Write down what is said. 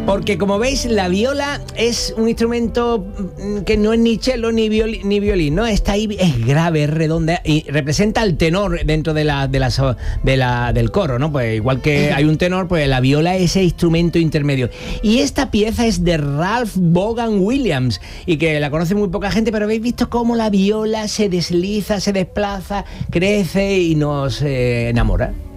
Porque como veis, la viola es un instrumento que no es ni cello ni violín, ¿no? Está ahí, es grave, es redonda y representa al tenor dentro del coro, ¿no? Pues igual que hay un tenor, pues la viola es ese instrumento intermedio. Y esta pieza es de Ralph Vaughan Williams y que la conoce muy poca gente, pero habéis visto cómo la viola se desliza, se desplaza, crece y nos enamora.